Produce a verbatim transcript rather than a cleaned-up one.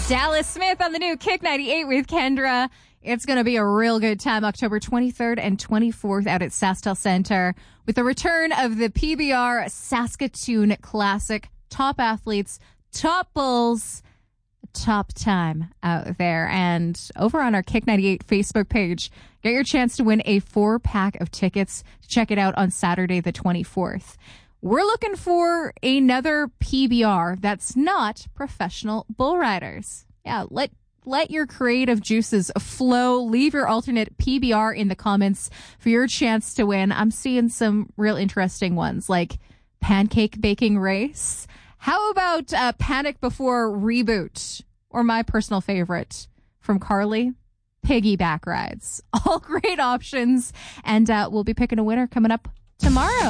Dallas Smith on the new Kick ninety-eight with Kendra. It's going to be a real good time, October twenty-third and twenty-fourth out at SaskTel Center with the return of the P B R Saskatoon Classic. Top athletes, top bulls, top time out there. And over on our Kick ninety-eight Facebook page, get your chance to win a four pack of tickets to check it out on Saturday the twenty-fourth. We're looking for another P B R that's not professional bull riders. Yeah, let let your creative juices flow. Leave your alternate P B R in the comments for your chance to win. I'm seeing some real interesting ones like pancake baking race. How about uh, Panic Before Reboot? Or my personal favorite from Carly, piggyback rides. All great options. And uh, we'll be picking a winner coming up tomorrow.